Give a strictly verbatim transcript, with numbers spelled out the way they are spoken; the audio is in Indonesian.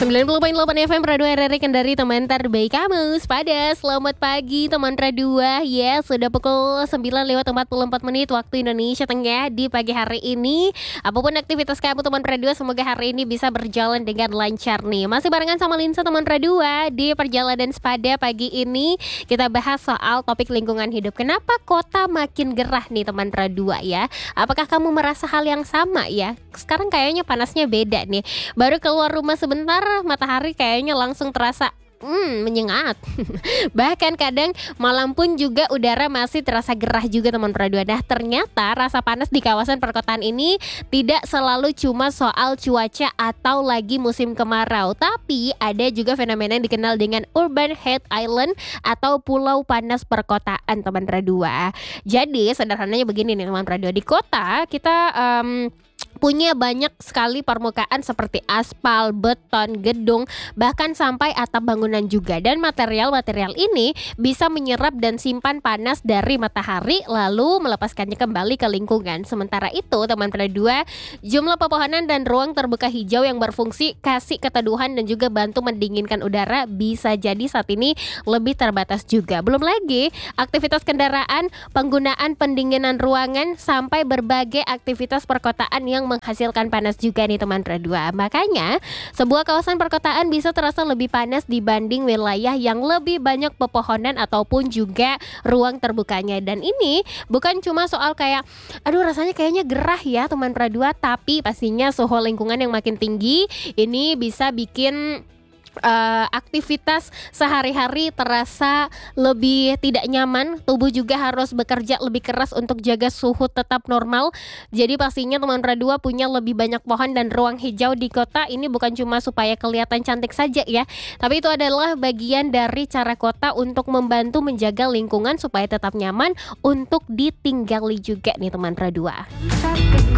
sembilan puluh koma delapan F M Radio R R I Kendari, teman terbaik kamu. Pada selamat pagi teman Radio. Ya, sudah pukul sembilan lewat empat puluh empat menit waktu Indonesia Tengah di pagi hari ini. Apapun aktivitas kamu teman Radio, semoga hari ini bisa berjalan dengan lancar nih. Masih barengan sama Linsa teman Radio di perjalanan sepada pagi ini. Kita bahas soal topik lingkungan hidup. Kenapa kota makin gerah nih teman Radio ya? Apakah kamu merasa hal yang sama ya? Sekarang kayaknya panasnya beda nih. Baru keluar rumah sebentar, matahari kayaknya langsung terasa Hmm, menyengat. Bahkan kadang malam pun juga udara masih terasa gerah juga teman Radio. Nah, ternyata rasa panas di kawasan perkotaan ini tidak selalu cuma soal cuaca atau lagi musim kemarau, tapi ada juga fenomena yang dikenal dengan urban heat island atau pulau panas perkotaan teman Radio. Jadi sederhananya begini nih teman Radio, di kota kita um, punya banyak sekali permukaan seperti aspal, beton, gedung, bahkan sampai atap bangunan juga. Dan material-material ini bisa menyerap dan simpan panas dari matahari lalu melepaskannya kembali ke lingkungan. Sementara itu, teman dua, jumlah pepohonan dan ruang terbuka hijau yang berfungsi kasih keteduhan dan juga bantu mendinginkan udara bisa jadi saat ini lebih terbatas juga. Belum lagi aktivitas kendaraan, penggunaan pendinginan ruangan, sampai berbagai aktivitas perkotaan yang menghasilkan panas juga nih teman Radua. Makanya sebuah kawasan perkotaan bisa terasa lebih panas dibanding wilayah yang lebih banyak pepohonan ataupun juga ruang terbukanya. Dan ini bukan cuma soal kayak aduh rasanya kayaknya gerah ya teman Radua, tapi pastinya suhu lingkungan yang makin tinggi ini bisa bikin Uh, aktivitas sehari-hari terasa lebih tidak nyaman. Tubuh juga harus bekerja lebih keras untuk jaga suhu tetap normal. Jadi pastinya teman Radua punya lebih banyak pohon dan ruang hijau di kota ini bukan cuma supaya kelihatan cantik saja ya, tapi itu adalah bagian dari cara kota untuk membantu menjaga lingkungan supaya tetap nyaman untuk ditinggali juga nih teman Radua.